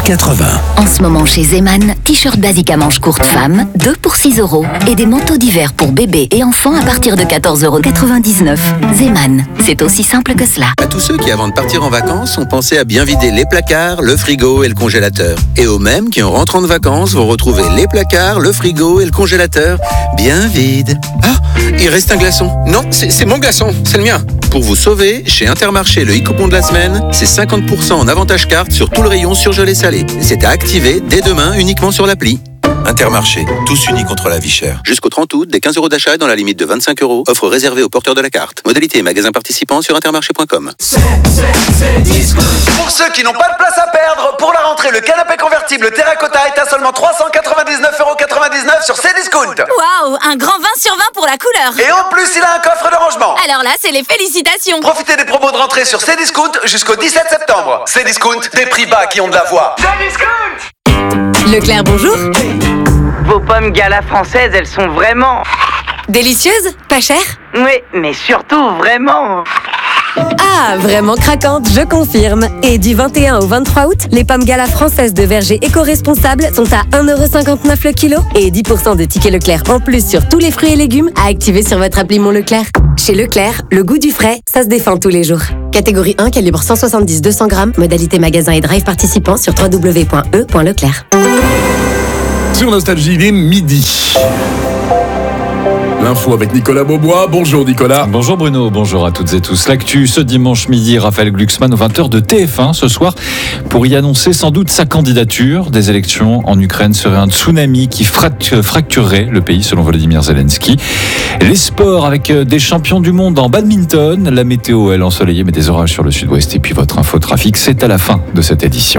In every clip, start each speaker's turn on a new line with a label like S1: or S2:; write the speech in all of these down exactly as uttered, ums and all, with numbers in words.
S1: quatre-vingts.
S2: En ce moment chez Zeman, t-shirt basique à manches courtes femmes, deux pour six euros. Et des manteaux d'hiver pour bébés et enfants à partir de quatorze euros quatre-vingt-dix-neuf. Zeman, c'est aussi simple que cela.
S3: À tous ceux qui, avant de partir en vacances, ont pensé à bien vider les placards, le frigo et le congélateur. Et aux mêmes qui, en rentrant de vacances, vont retrouver les placards, le frigo et le congélateur bien vides. Ah, il reste un glaçon. Non, c'est, c'est mon glaçon, c'est le mien. Pour vous sauver, chez Intermarché, le e-coupon de la semaine, c'est cinquante pour cent en avantage carte sur tout le rayon surgelé salé. C'est à activer dès demain uniquement sur l'appli.
S4: Intermarché, tous unis contre la vie chère.
S3: Jusqu'au trente août, des quinze euros d'achat dans la limite de vingt-cinq euros. Offre réservée aux porteurs de la carte. Modalité et magasin participant sur intermarché point com.
S5: C'est, c'est, c'est Discount. Pour ceux qui n'ont pas de place à perdre, pour la rentrée, le canapé convertible Terracotta est à seulement trois cent quatre-vingt-dix-neuf euros quatre-vingt-dix-neuf sur Cdiscount.
S6: Waouh, un grand vingt sur vingt pour la couleur.
S5: Et en plus, il a un coffre de rangement.
S6: Alors là, c'est les félicitations.
S5: Profitez des promos de rentrée sur Cdiscount jusqu'au dix-sept septembre. Cdiscount, des prix bas qui ont de la voix. Cdiscount.
S6: Leclerc, bonjour.
S7: Vos pommes Gala françaises, elles sont vraiment...
S6: Délicieuses, pas chères.
S7: Oui, mais surtout vraiment...
S8: Ah, vraiment craquante, je confirme. Et du vingt et un au vingt-trois août, les pommes Gala françaises de verger éco-responsables sont à un euro cinquante-neuf le kilo et dix pour cent de tickets Leclerc en plus sur tous les fruits et légumes à activer sur votre appli Mon Leclerc. Chez Leclerc, le goût du frais, ça se défend tous les jours. Catégorie un, calibre cent soixante-dix à deux cents grammes, modalité magasin et drive participant sur w w w point e point leclerc.
S9: Sur Nostalgie, il est midi. L'info avec Nicolas Beaubois. Bonjour Nicolas.
S10: Bonjour Bruno, bonjour à toutes et tous. L'actu ce dimanche midi, Raphaël Glucksmann aux vingt heures de T F un ce soir pour y annoncer sans doute sa candidature. Des élections en Ukraine seraient un tsunami qui fracturerait le pays selon Volodymyr Zelensky. Les sports avec des champions du monde en badminton. La météo, elle, ensoleillée mais des orages sur le sud-ouest. Et puis votre infotrafic, c'est à la fin de cette édition.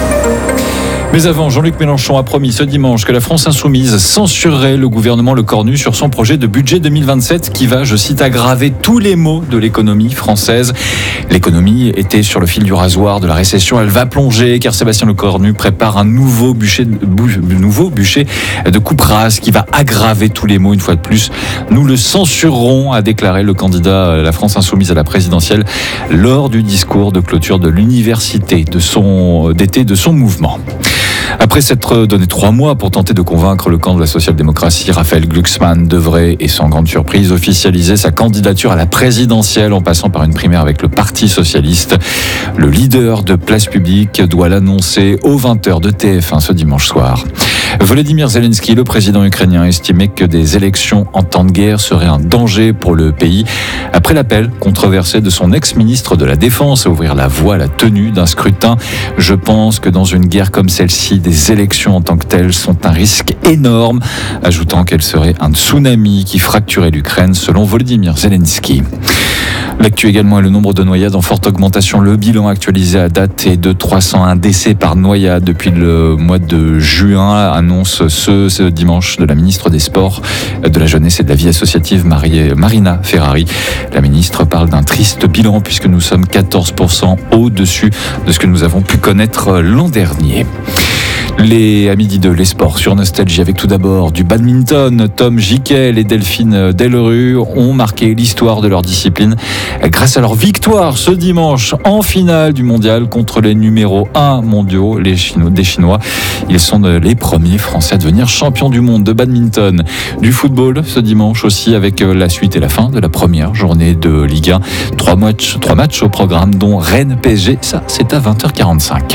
S10: Mais avant, Jean-Luc Mélenchon a promis ce dimanche que la France insoumise censurerait le gouvernement Le Cornu sur son projet de budget deux mille vingt-sept qui va, je cite, aggraver tous les maux de l'économie française. L'économie était sur le fil du rasoir de la récession. Elle va plonger car Sébastien Le Cornu prépare un nouveau bûcher, bûcher, nouveau bûcher de coupe rase qui va aggraver tous les maux une fois de plus. Nous le censurerons, a déclaré le candidat La France insoumise à la présidentielle lors du discours de clôture de l'université de son, d'été de son mouvement. Après s'être donné trois mois pour tenter de convaincre le camp de la social-démocratie, Raphaël Glucksmann devrait, et sans grande surprise, officialiser sa candidature à la présidentielle en passant par une primaire avec le Parti socialiste. Le leader de Place Publique doit l'annoncer aux vingt heures de T F un ce dimanche soir. Volodymyr Zelensky, le président ukrainien, estimait que des élections en temps de guerre seraient un danger pour le pays. Après l'appel controversé de son ex-ministre de la Défense à ouvrir la voie à la tenue d'un scrutin, je pense que dans une guerre comme celle-ci, des élections en tant que telles sont un risque énorme, ajoutant qu'elles seraient un tsunami qui fracturait l'Ukraine, selon Volodymyr Zelensky. L'actu également est le nombre de noyades en forte augmentation. Le bilan actualisé à date est de trois cent un décès par noyade depuis le mois de juin, annonce ce, ce dimanche de la ministre des Sports, de la Jeunesse et de la Vie associative, Marie, Marina Ferrari. La ministre parle d'un triste bilan puisque nous sommes quatorze pour cent au-dessus de ce que nous avons pu connaître l'an dernier. Les à midi de les sports sur Nostalgie avec tout d'abord du badminton. Tom Jiquel et Delphine Delru ont marqué l'histoire de leur discipline grâce à leur victoire ce dimanche en finale du mondial contre les numéros un mondiaux, les Chinois, des Chinois. Ils sont les premiers Français à devenir champions du monde de badminton. Du football ce dimanche aussi avec la suite et la fin de la première journée de Ligue un. Trois matchs, trois matchs au programme dont Rennes P S G. Ça, c'est à vingt heures quarante-cinq.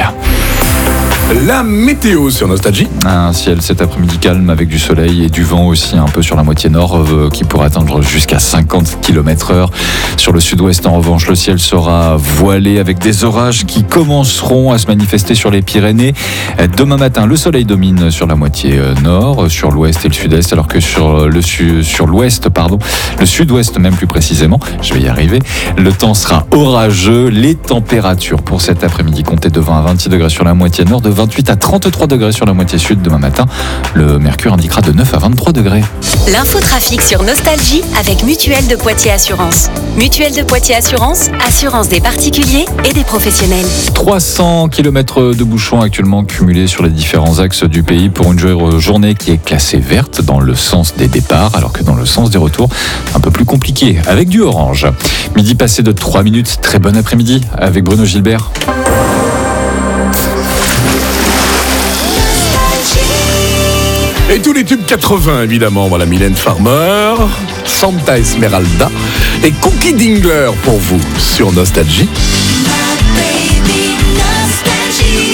S9: La météo sur Nostalgie.
S10: Un ciel cet après-midi calme avec du soleil et du vent aussi un peu sur la moitié nord euh, qui pourrait atteindre jusqu'à cinquante kilomètres heure. Sur le sud-ouest en revanche, le ciel sera voilé avec des orages qui commenceront à se manifester sur les Pyrénées. Demain matin, le soleil domine sur la moitié nord, sur l'ouest et le sud-est, alors que sur, le su- sur l'ouest, pardon, le sud-ouest même plus précisément, je vais y arriver, le temps sera orageux. Les températures pour cet après-midi comptez de vingt à vingt-six degrés sur la moitié nord, de vingt-huit à trente-trois degrés sur la moitié sud demain matin. Le mercure indiquera de neuf à vingt-trois degrés.
S2: L'infotrafic sur Nostalgie avec Mutuelle de Poitiers Assurance. Mutuelle de Poitiers Assurance, assurance des particuliers et des professionnels.
S10: trois cents kilomètres de bouchons actuellement cumulés sur les différents axes du pays pour une journée qui est classée verte dans le sens des départs, alors que dans le sens des retours, un peu plus compliqué avec du orange. Midi passé de trois minutes, très bon après-midi avec Bruno Gilbert.
S9: Et tous les tubes quatre-vingts, évidemment. Voilà, Mylène Farmer, Santa Esmeralda et Cookie Dingler pour vous sur Nostalgie.
S1: Baby, nostalgie.